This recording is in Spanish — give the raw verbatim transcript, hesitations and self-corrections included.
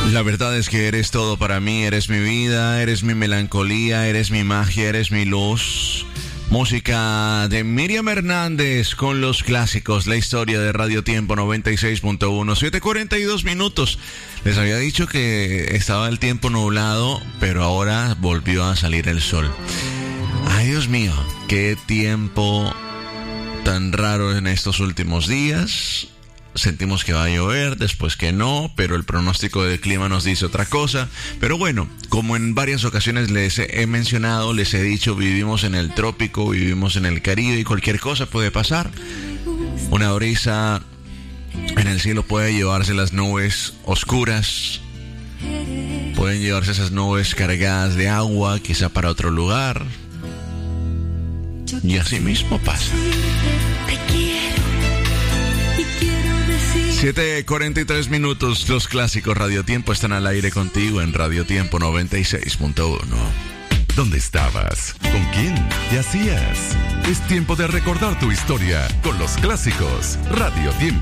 La verdad es que eres todo para mí, eres mi vida, eres mi melancolía, eres mi magia, eres mi luz. Música de Miriam Hernández con los clásicos, la historia de Radio Tiempo noventa y seis punto uno, siete cuarenta y dos minutos. Les había dicho que estaba el tiempo nublado, pero ahora volvió a salir el sol. Ay, Dios mío, qué tiempo tan raro en estos últimos días. Sentimos que va a llover, después que no, pero el pronóstico del clima nos dice otra cosa. Pero bueno, como en varias ocasiones les he mencionado, les he dicho, vivimos en el trópico, vivimos en el Caribe y cualquier cosa puede pasar. Una brisa en el cielo puede llevarse las nubes oscuras, pueden llevarse esas nubes cargadas de agua, quizá para otro lugar. Y así mismo pasa. siete cuarenta y tres minutos, los clásicos Radio Tiempo están al aire contigo en Radio Tiempo noventa y seis punto uno. ¿Dónde estabas? ¿Con quién? ¿Qué hacías? Es tiempo de recordar tu historia con los clásicos Radio Tiempo.